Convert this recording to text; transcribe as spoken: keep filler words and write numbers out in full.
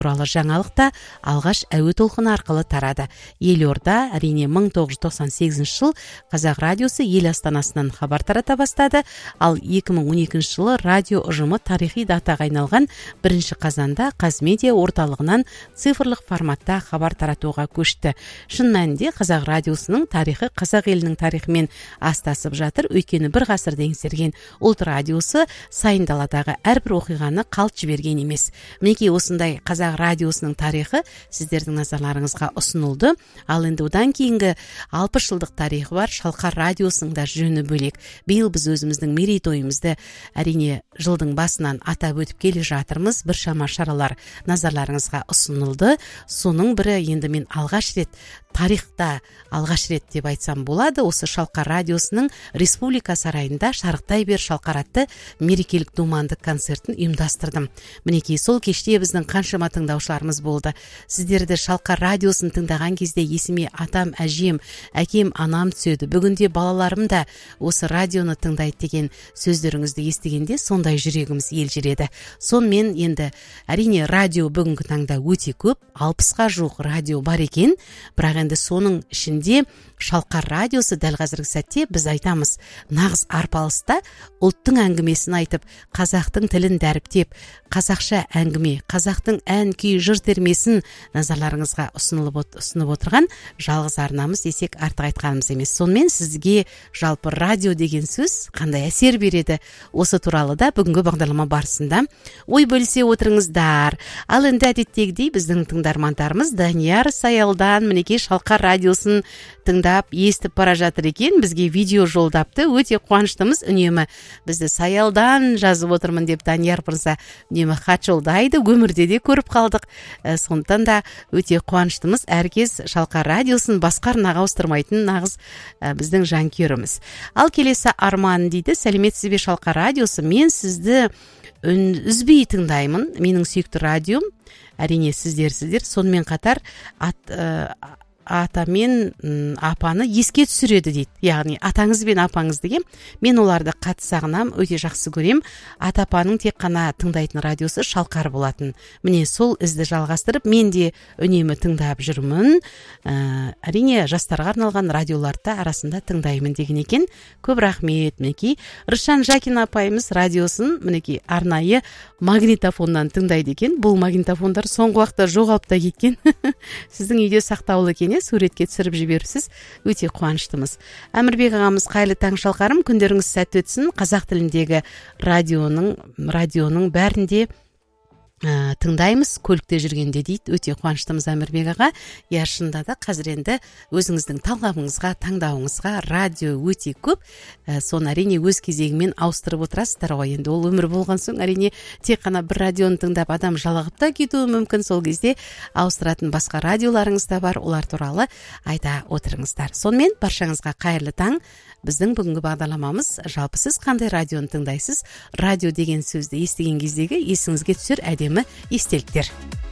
туралы жаңалық та алғаш әуе толқыны арқылы тарады. Елорда әрине мың тоғыз жүз тоқсан сегізінші жыл Қазақ радиосы ел астанасынан хабар тарата бастады, ал екі мың он екінші жылы радио ұжымы тарихи датаға айналған бірінші қазанда Қазмедиа орталығынан цифрлық форматта хабар таратуға көшті. Шын мәнінде Қазақ радиосының тарихы қазақ елінің тарихымен астасып жатыр, өйткені бір ғасырды еңсерген ұлт радиосы сайын даладағы әрбір оқиғаны қалт жіберген емес. Мінекей осындай Қазақ радиосының тарихы сіздердің назарларыңызға ұсынылды. Ал енді одан кейінгі алпыс жылдық тарихы бар Шалқар радиосының да жөні бөлек. Биыл біз өзіміздің мерейтойымызды әрине жылдың басынан атап өтіп келе жатырмыз. Біршама шаралар назарларыңызға ұсынылды. Соның бірі енді мен алғаш рет тарихта алғаш рет деп айтсам болады, осы Шалқар радиосының Республика сарайында Шарықтай бер Шалқар атты мерекелік думандық концертін ұйымдастырдым. Мінекей сол кеште біздің қаншама тыңдаушыларымыз болды. Сіздерді Шалқар радиосын тыңдаған кезде есіме атам, әжем, әкем, анам түседі. Бүгінде балаларым да осы радионы тыңдайды деген сөздеріңізді естігенде сондай жүрегіміз елжіреді. Сонымен енді әрине радио бүгінгі таңда өте көп, алпысқа жуық радио бар екен, бірақ енді соның ішінде Шалқар радиосы дәл қазіргі сәтте біз айтамыз, нағыз арпалыста ұлттың әңгімесін айтып, қазақтың тілін дәріптеп, қазақша әңгіме, қазақтың ән, күй, жыр термесін назарларыңызға ұсынылып ұсынып отырған жалғыз арнамыз десек артық айтқанымыз емес. Сонымен сізге жалпы радио деген сөз қандай әсер береді? Осы туралы да бүгінгі бағдарлама барысында ой бөлісе отырыңыздар. Ал енді әдеттегідей біздің тыңдармандарымыз Данияр Саялдан мінекей Шалқар радиосын тыңдап, естіп бара жатыр екен, бізге видео жолдапты. Өте қуаныштымыз, үнемі бізді Саялдан жазып отырмын деп Данияр мырза үнемі хат жолдайды, өмірде де көріп қалдық. Ә, сондықтан да өте қуаныштымыз. Әркез Шалқар радиосын басқа арнаға ауыстырмайтын нағыз ә, біздің жанкүйеріміз. Ал келесі Арман дейді, сәлеметсіз бе Шалқар радиосы, мен сізді үзбей тыңдаймын, менің сүйікті радиом, әрине сіздер сіздер сонымен қатар ат, ә, ата мен апаны еске түсіреді дейді. Яғни атаңыз бен апаңыз деген, мен оларды қатты сағынам, өте жақсы көрем. Ата апаның тек қана тыңдайтын радиосы Шалқар болатын. Міне сол ізді жалғастырып, мен де үнемі тыңдап жүрмін. Ә, әрине жастарға арналған радиоларды арасында тыңдаймын деген екен. Көп рахмет. Мінекей Рышан Жакин апайымыз радиосын мінекей арнайы магнитофоннан тыңдайды екен. Бұл магнитофондар соңғы уақытта жоғалып та кеткен. Сіздің үйде сақтаулы екен, суретке түсіріп жіберіпсіз. Өте қуаныштымыз. Әмірбек ағамыз, қайлы таң Шалқарым, күндеріңіз сәтті өтсін. Қазақ тіліндегі радионың радионың бәрінде ә, тыңдаймыз, көлікте жүргенде дейді. Өте қуаныштымыз Әмірбек аға. Я шынында да қазір енді өзіңіздің талғамыңызға, таңдауыңызға радио өте көп. Ә, соны әрине өз кезегімен ауыстырып отырасыздар ғой. Енді ол өмір болған соң әрине тек қана бір радионы тыңдап адам жалығып та кетуі мүмкін. Сол кезде ауыстыратын басқа радиоларыңыз да бар. Олар туралы айта отырыңыздар. Сонымен баршаңызға қайырлы таң. Біздің бүгінгі бағдарламамыз жалпы сіз қандай радионы тыңдайсыз? Радио деген сөзді естіген кездегі есіңізге түсер әдемі естеліктер.